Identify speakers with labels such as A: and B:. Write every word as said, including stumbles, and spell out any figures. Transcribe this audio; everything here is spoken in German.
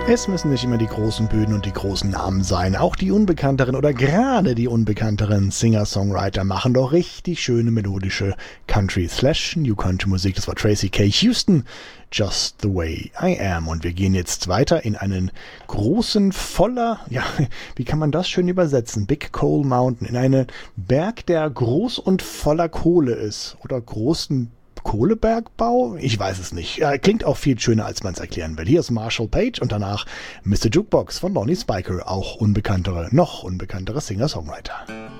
A: Es müssen nicht immer die großen Bühnen und die großen Namen sein. Auch die unbekannteren oder gerade die unbekannteren Singer-Songwriter machen doch richtig schöne melodische Country-Slash-New Country-Musik. Das war Tracy K. Houston, Just the Way I Am. Und wir gehen jetzt weiter in einen großen, voller, ja, wie kann man das schön übersetzen? Big Coal Mountain, in einen Berg, der groß und voller Kohle ist. Oder großen Kohlebergbau? Ich weiß es nicht. Ja, klingt auch viel schöner, als man es erklären will. Hier ist Marshall Page und danach Mister Jukebox von Lonnie Spiker, auch unbekanntere, noch unbekanntere Singer-Songwriter.